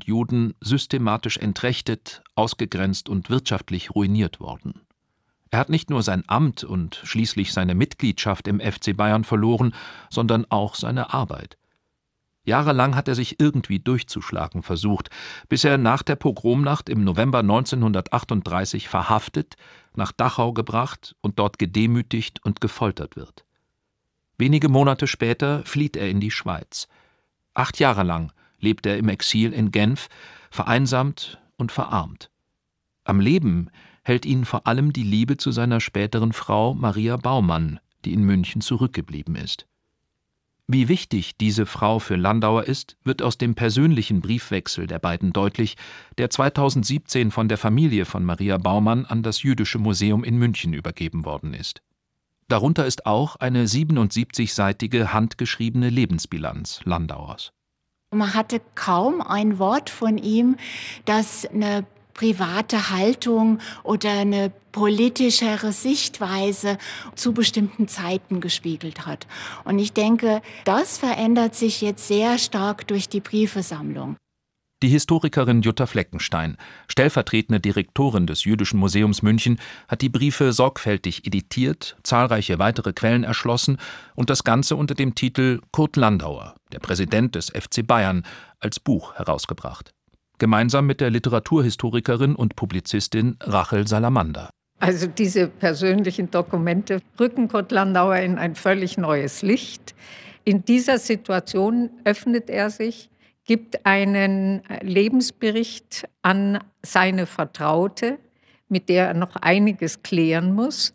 Juden systematisch entrechtet, ausgegrenzt und wirtschaftlich ruiniert worden. Er hat nicht nur sein Amt und schließlich seine Mitgliedschaft im FC Bayern verloren, sondern auch seine Arbeit. Jahrelang hat er sich irgendwie durchzuschlagen versucht, bis er nach der Pogromnacht im November 1938 verhaftet, nach Dachau gebracht und dort gedemütigt und gefoltert wird. Wenige Monate später flieht er in die Schweiz. 8 Jahre lang lebt er im Exil in Genf, vereinsamt und verarmt. Am Leben hält ihn vor allem die Liebe zu seiner späteren Frau Maria Baumann, die in München zurückgeblieben ist. Wie wichtig diese Frau für Landauer ist, wird aus dem persönlichen Briefwechsel der beiden deutlich, der 2017 von der Familie von Maria Baumann an das Jüdische Museum in München übergeben worden ist. Darunter ist auch eine 77-seitige handgeschriebene Lebensbilanz Landauers. Man hatte kaum ein Wort von ihm, das eine private Haltung oder eine politischere Sichtweise zu bestimmten Zeiten gespiegelt hat. Und ich denke, das verändert sich jetzt sehr stark durch die Briefesammlung. Die Historikerin Jutta Fleckenstein, stellvertretende Direktorin des Jüdischen Museums München, hat die Briefe sorgfältig editiert, zahlreiche weitere Quellen erschlossen und das Ganze unter dem Titel Kurt Landauer, der Präsident des FC Bayern, als Buch herausgebracht. Gemeinsam mit der Literaturhistorikerin und Publizistin Rachel Salamander. Also diese persönlichen Dokumente rücken Kurt Landauer in ein völlig neues Licht. In dieser Situation öffnet er sich, gibt einen Lebensbericht an seine Vertraute, mit der er noch einiges klären muss,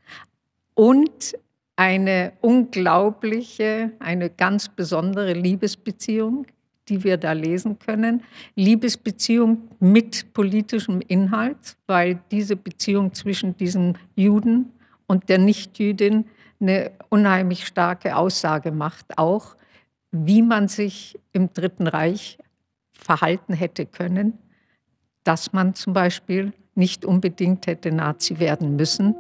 und eine unglaubliche, eine ganz besondere Liebesbeziehung, die wir da lesen können. Liebesbeziehung mit politischem Inhalt, weil diese Beziehung zwischen diesem Juden und der Nichtjüdin eine unheimlich starke Aussage macht, auch wie man sich im Dritten Reich verhalten hätte können, dass man zum Beispiel nicht unbedingt hätte Nazi werden müssen.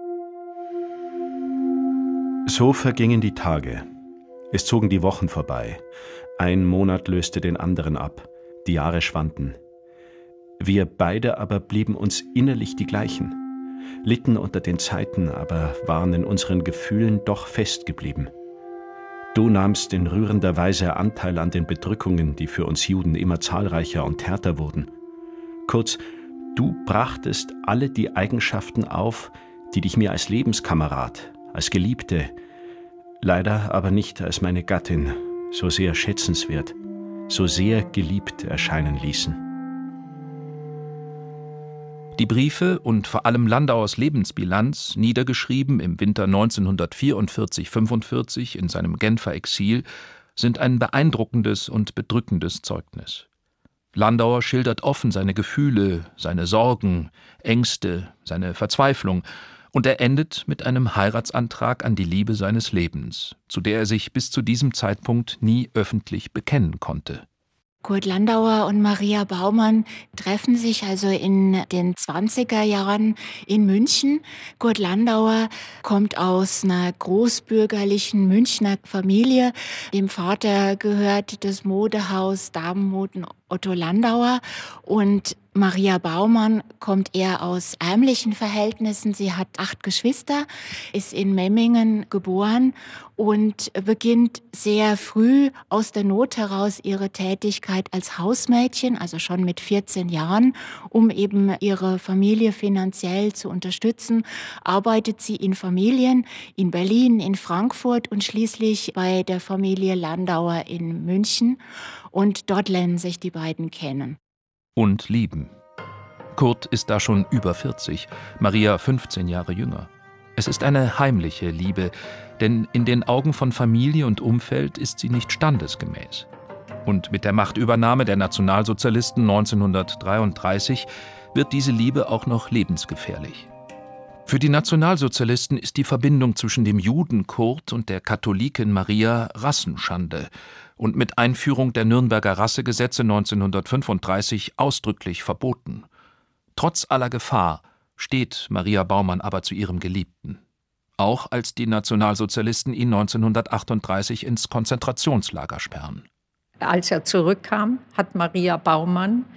So vergingen die Tage. Es zogen die Wochen vorbei. Ein Monat löste den anderen ab. Die Jahre schwanden. Wir beide aber blieben uns innerlich die gleichen, litten unter den Zeiten, aber waren in unseren Gefühlen doch festgeblieben. Du nahmst in rührender Weise Anteil an den Bedrückungen, die für uns Juden immer zahlreicher und härter wurden. Kurz, du brachtest alle die Eigenschaften auf, die dich mir als Lebenskamerad, als Geliebte, leider aber nicht als meine Gattin, so sehr schätzenswert, so sehr geliebt erscheinen ließen. Die Briefe und vor allem Landauers Lebensbilanz, niedergeschrieben im Winter 1944/45 in seinem Genfer Exil, sind ein beeindruckendes und bedrückendes Zeugnis. Landauer schildert offen seine Gefühle, seine Sorgen, Ängste, seine Verzweiflung, und er endet mit einem Heiratsantrag an die Liebe seines Lebens, zu der er sich bis zu diesem Zeitpunkt nie öffentlich bekennen konnte. Kurt Landauer und Maria Baumann treffen sich also in den 20er Jahren in München. Kurt Landauer kommt aus einer großbürgerlichen Münchner Familie. Dem Vater gehört das Modehaus Damenmoden Otto Landauer, und Maria Baumann kommt eher aus ärmlichen Verhältnissen. Sie hat 8 Geschwister, ist in Memmingen geboren und beginnt sehr früh aus der Not heraus ihre Tätigkeit als Hausmädchen, also schon mit 14 Jahren, um eben ihre Familie finanziell zu unterstützen. Arbeitet sie in Familien in Berlin, in Frankfurt und schließlich bei der Familie Landauer in München. Und dort lernen sich die beiden kennen. Und lieben. Kurt ist da schon über 40, Maria 15 Jahre jünger. Es ist eine heimliche Liebe, denn in den Augen von Familie und Umfeld ist sie nicht standesgemäß. Und mit der Machtübernahme der Nationalsozialisten 1933 wird diese Liebe auch noch lebensgefährlich. Für die Nationalsozialisten ist die Verbindung zwischen dem Juden Kurt und der Katholikin Maria Rassenschande und mit Einführung der Nürnberger Rassegesetze 1935 ausdrücklich verboten. Trotz aller Gefahr steht Maria Baumann aber zu ihrem Geliebten. Auch als die Nationalsozialisten ihn 1938 ins Konzentrationslager sperren. Als er zurückkam, hat Maria Baumann